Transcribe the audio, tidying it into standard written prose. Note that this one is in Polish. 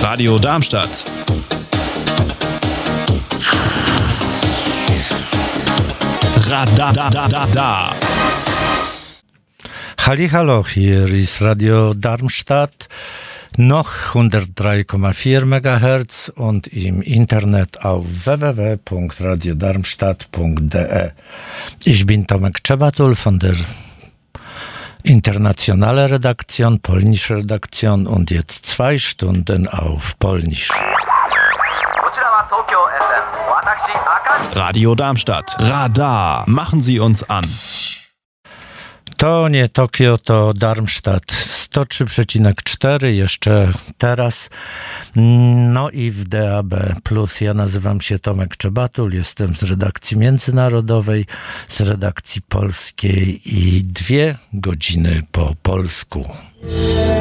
Radio Darmstadt. Radada. Hallihallo, hier ist Radio Darmstadt, noch 103,4 MHz und im Internet auf www.radiodarmstadt.de. Ich bin Tomek Czebatul von der internationalen Redaktion, polnische Redaktion und jetzt 2 Stunden auf Polnisch. Radio Darmstadt. Radar. Machen Sie uns an. To nie Tokio, to Darmstadt 103,4 jeszcze teraz. No i w DAB+. Ja nazywam się Tomek Czebatul, jestem z redakcji międzynarodowej, z redakcji polskiej i 2 godziny po polsku.